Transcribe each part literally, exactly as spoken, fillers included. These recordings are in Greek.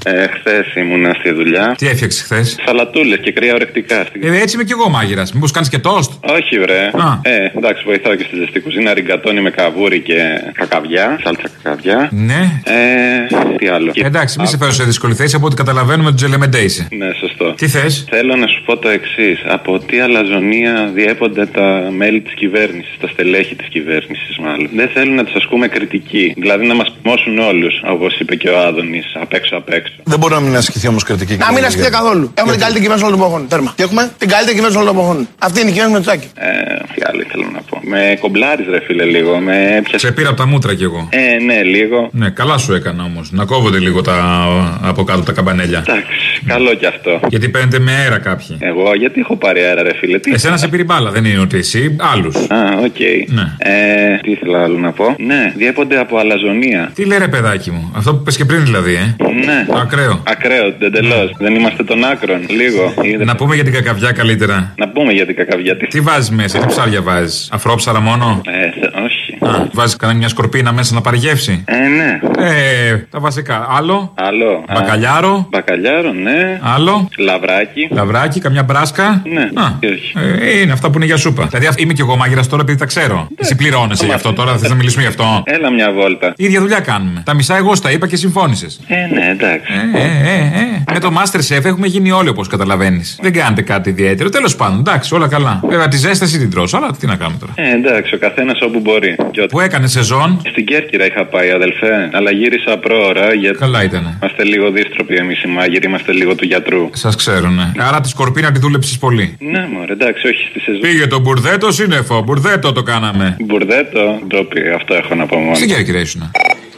Ε, χθες ήμουνα στη δουλειά. Τι έφτιαξες χθες? Σαλατούλες και κρύα ορεκτικά. Ε, έτσι είμαι κι εγώ μάγειρας. Μήπως κάνεις και τόστ? Όχι, βρε. Α. Ε, εντάξει, βοηθάω και στη ζεστή κουζίνα. Ριγκατόνι με καβούρι και κακαβιά. Σάλτσα κακαβιά. Ναι. Ε, τι άλλο. Ε, εντάξει, μη σε φέρω σε δύσκολη θέση. Από ό,τι καταλαβαίνουμε, τον Τζελεμεντέ είσαι. Ναι, σωστό. Τι θες? Θέλω να σου πω το εξής. Από τι αλαζονία διέπονται τα μέλη της κυβέρνησης, τα στελέχη της κυβέρνησης, μάλλον. Δεν θέλουν να τους ασκούμε κριτική. Δηλαδή να μας μόσουν όλους, όπως είπε και ο Άδωνης, απ' έξω απ' έξω. Δεν μπορεί να μην ασκηθεί όμως κριτική. Να μην ασκηθεί καθόλου. Έχουμε την καλύτερη κυβέρνηση όλων των εποχών. Τέρμα. Τι έχουμε? Την καλύτερη κυβέρνηση όλων των εποχών. Αυτή είναι η κυβέρνηση με Τσάκη. Ε, τι άλλο ήθελα να πω. Με κομπλάρεις, ρε φίλε, λίγο. Με έπιασε. Σε πήρα από τα μούτρα κι εγώ. Ε, ναι, λίγο. Ναι, καλά σου έκανα όμως. Να κόβονται λίγο τα από κάτω τα καμπανέλια. Εντάξει, καλό κι αυτό. Γιατί παίρνετε με αέρα κάποιοι. Εγώ, γιατί έχω πάρει αέρα, ρε φίλε. Τι... Εσένα σε πήρε μπάλα, δεν είναι ότι εσύ, άλλους. Α, οκ. Okay. Ναι. Ε, τι ήθελα άλλο να πω. Ναι, διέπονται από αλαζονία. Τι λέει ρε παιδάκι μου, αυτό που πες και πριν δηλαδή, ε. Ναι. Ακραίο. Ακραίο, εντελώς. Ναι. Δεν είμαστε των άκρων, λίγο. Είδε... Να πούμε για την κακαβιά καλύτερα. Να πούμε για την κακαβιά. Τι, τι βάζεις μέσα, τι ψάρια βάζεις? Αφρόψαρα μόνο? Ε, όχι. Α, βάζεις κανένα μια σκορπίνα μέσα να πάρει γεύση? Ε, ναι. Ε, τα βασικά. Άλλο. Άλλο. Μπακαλιάρο. Α, μπακαλιάρο, ναι. Άλλο. Λαβράκι. Λαβράκι, καμιά μπράσκα. Ναι. Α, όχι. Ε, είναι αυτά που είναι για σούπα. Δηλαδή είμαι κι εγώ μάγειρας τώρα επειδή τα ξέρω. Ναι. Εσύ πληρώνεσαι γι' αυτό τώρα, θες να μιλήσουμε γι' αυτό? Έλα μια βόλτα. Η ίδια δουλειά κάνουμε. Τα μισά εγώ στα είπα και συμφώνησες. Ε, ναι, εντάξει. Ε, ε, ε, ε. Με το Masterchef έχουμε γίνει όλοι όπως καταλαβαίνεις. Δεν κάνετε κάτι ιδιαίτερο. Τέλος πάντων, εντάξει, όλα καλά. Βέβαια τη ζέσταση την τρως, αλλά τι να κάνουμε τώρα. Ε, εντάξει, ο καθένας όπου μπορεί. Που έκανε σεζόν? Στην Κέρκυρα είχα πάει, αδελφέ, αλλά γύρισα πρόωρα γιατί. Καλά ήτανε. Είμαστε λίγο δύστροποι εμείς οι μάγειροι, είμαστε λίγο του γιατρού. Σας ξέρω, ναι. Άρα τη σκορπίνα τη δούλεψες πολύ. Ναι, μωρέ, εντάξει, όχι στη σεζόν. Πήγε το μπουρδέτο σύννεφο, μπουρδέτο το κάναμε. Μπουρδέτο, ντροπή, αυτό έχω να πω μόνο. Στην Κέρκυρα ήσουνα.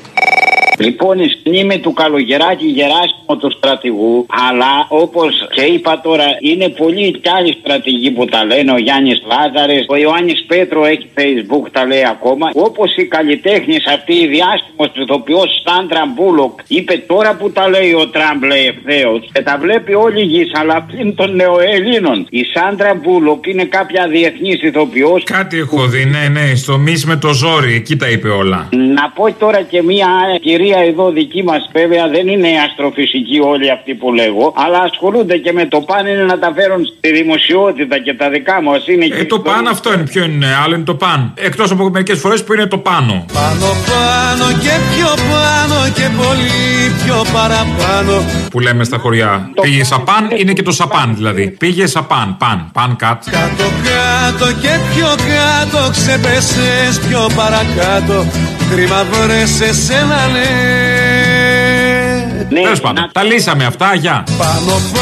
Λοιπόν, η σκηνή με του Καλογεράκη Γεράσιμο του στρατηγού, αλλά όπως και είπα τώρα, είναι πολλοί κι άλλοι στρατηγοί που τα λένε. Ο Γιάννης Λάζαρες, ο Ιωάννης Πέτρο έχει Facebook, τα λέει ακόμα. Όπως η καλλιτέχνης αυτή, η διάσημος ηθοποιός Σάντρα Μπούλοκ, είπε τώρα που τα λέει ο Τραμπ, λέει ευθέως, και τα βλέπει όλη η γης, αλλά πλην των νεοελλήνων. Η Σάντρα Μπούλοκ είναι κάποια διεθνής ηθοποιός. Κάτι έχω δει, ναι, ναι, στο μυς με το ζόρι, εκεί τα είπε όλα. Να πω τώρα και μία κυρία εδώ δική μας, βέβαια δεν είναι αστροφυσικοί όλοι αυτοί που λέγω, αλλά ασχολούνται και με το παν, είναι να τα φέρουν στη δημοσιότητα και τα δικά μας είναι. Ε, το παν αυτό είναι, ποιο είναι, άλλο είναι το παν. Εκτός από μερικές φορές που είναι το πάνω. Πάνω πάνω και πιο πάνω και πολύ πιο παραπάνω. Που λέμε στα χωριά. Το πήγε σαπάν, είναι και το σαπάν δηλαδή. Πήγε σαπάν, παν, παν κατ. Κάτω κάτω και πιο κάτω, ξεπέσες πιο παρακάτω. Κρίμα βρες εσένα, ναι. Τέλος πάντων, τα λύσαμε αυτά, γεια. Πάνω